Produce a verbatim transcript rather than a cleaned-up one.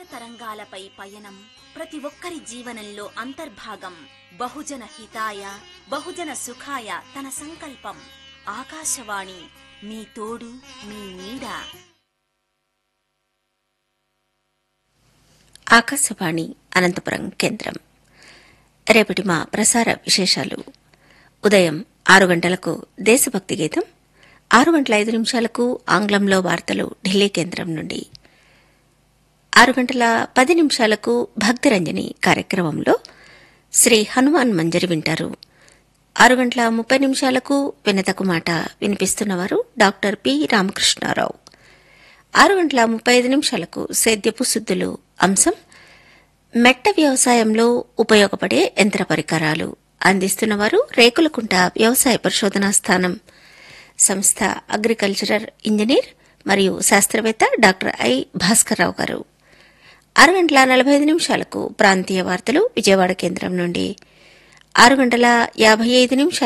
తరంగాలపై పయనం ప్రతి ఒక్కరి జీవనంలో అంతర్భాగం. బహుజన హితాయ బహుజన సుఖాయ తన సంకల్పం. ఆకాశవాణి మీ తోడు మీ నీడ. ఆకాశవాణి అనంతపురం కేంద్రం. రేపటి మా ప్రసార విశేషాలు: ఉదయం ఆరు గంటలకు దేశభక్తి గీతం, ఆరు గంటల ఐదు నిమిషాలకు ఆంగ్లంలో వార్తలు ఢిల్లీ కేంద్రం నుండి, ఆరు గంటల పది నిమిషాలకు భక్తిరంజని కార్యక్రమంలో శ్రీ హనుమాన్ మంజరి వింటారు. ఆరు గంటల ముప్పై నిమిషాలకు వినతకు మాట వినిపిస్తున్నవారు డాక్టర్ పి రామకృష్ణారావు. ఆరు గంటల ముప్పై ఐదు నిమిషాలకు సేద్యపు సుద్దులు అంశం మెట్ట వ్యవసాయంలో ఉపయోగపడే యంత్ర పరికరాలు అందిస్తున్నవారు రేకులకుంట వ్యవసాయ పరిశోధనా స్థానం సంస్థ అగ్రికల్చరల్ ఇంజనీర్ మరియు శాస్త్రవేత్త డాక్టర్ ఐ భాస్కర్రావు గారు. ఆరు గంటల నలభై ఐదు నిమిషాలకు ప్రాంతీయ వార్తలు విజయవాడ కేంద్రం నుండి, ఆరు గంటల యాభై ఐదు నిమిషాలు